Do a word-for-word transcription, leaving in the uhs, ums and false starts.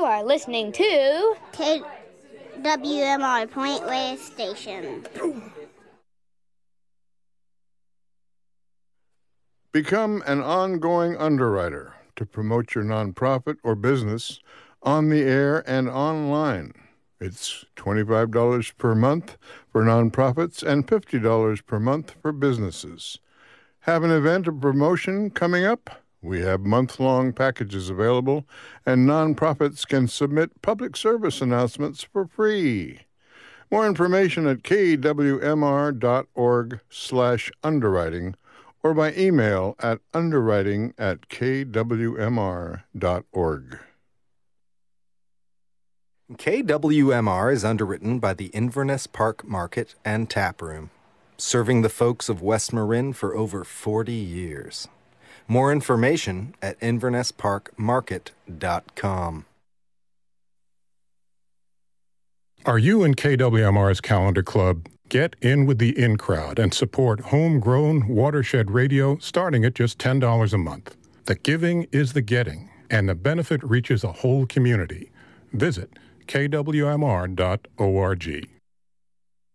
You are listening to K W M R Point West Station. Become an ongoing underwriter to promote your nonprofit or business on the air and online. It's twenty-five dollars per month for nonprofits and fifty dollars per month for businesses. Have an event or promotion coming up? We have month-long packages available, and nonprofits can submit public service announcements for free. More information at kwmr.org slash underwriting or by email at underwriting at kwmr.org. K W M R is underwritten by the Inverness Park Market and Tap Room, serving the folks of West Marin for over forty years. More information at inverness park market dot com. Are you in K W M R's Calendar Club? Get in with the in crowd and support homegrown watershed radio starting at just ten dollars a month. The giving is the getting, and the benefit reaches a whole community. Visit K W M R dot org.